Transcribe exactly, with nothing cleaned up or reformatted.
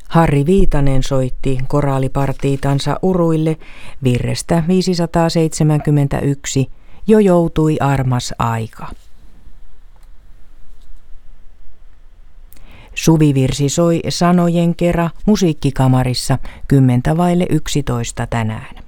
Harri Viitanen soitti koraalipartiitansa uruille virrestä viisisataaseitsemänkymmentäyksi Jo joutui armas aika. Suvivirsi soi sanojen kera musiikkikamarissa kymmentä vaille yksitoista tänään.